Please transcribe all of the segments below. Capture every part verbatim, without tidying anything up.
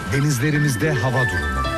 Denizlerimizde hava durumu.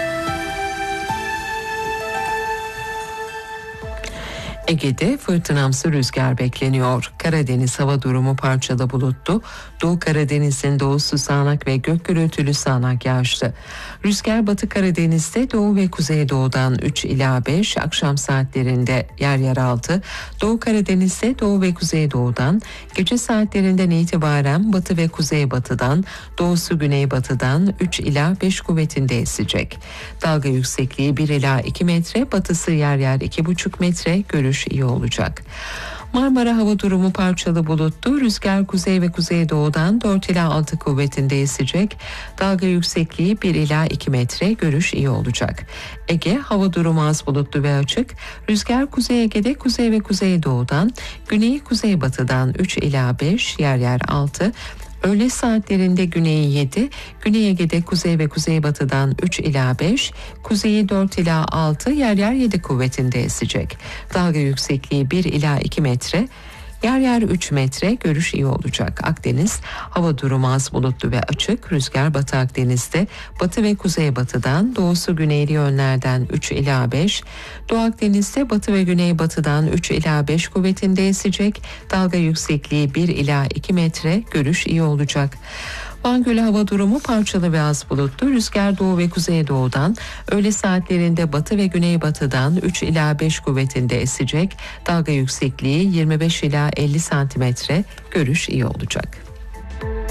Ege'de fırtınamsı rüzgar bekleniyor. Karadeniz hava durumu parçalı bulutlu. Doğu Karadeniz'in doğusu sağanak ve gök gürültülü sağanak yağışlı. Rüzgar Batı Karadeniz'de doğu ve kuzeydoğudan üç ila beş, akşam saatlerinde yer yer altı. Doğu Karadeniz'de doğu ve kuzeydoğudan, gece saatlerinden itibaren batı ve kuzeybatıdan, doğusu güneybatıdan üç ila beş kuvvetinde esecek. Dalga yüksekliği bir ila iki metre, batısı yer yer iki buçuk metre, görüş iyi olacak. Marmara hava durumu parçalı bulutlu. Rüzgar kuzey ve kuzeydoğudan dört ila altı kuvvetinde esecek. Dalga yüksekliği bir ila iki metre, görüş iyi olacak. Ege hava durumu az bulutlu ve açık. Rüzgar Kuzey Ege'de kuzey ve kuzeydoğudan, güney kuzeybatıdan üç ila beş, yer yer altı. Öğle saatlerinde güneyi yedi, Güney Ege'de kuzey ve kuzeybatıdan üç ila beş, kuzeyi dört ila altı, yer yer yedi kuvvetinde esecek. Dalga yüksekliği bir ila iki metre, yer yer üç metre, görüş iyi olacak. Akdeniz hava durumu az bulutlu ve açık. Rüzgar Batı Akdeniz'de batı ve kuzeybatıdan, doğusu güneyli yönlerden üç ila beş, Doğu Akdeniz'de batı ve güneybatıdan üç ila beş kuvvetinde esecek. Dalga yüksekliği bir ila iki metre, görüş iyi olacak. Van Gölü hava durumu parçalı ve az bulutlu. Rüzgar doğu ve kuzeydoğudan, öğle saatlerinde batı ve güneybatıdan üç ila beş kuvvetinde esecek. Dalga yüksekliği yirmi beş ila elli santimetre, görüş iyi olacak.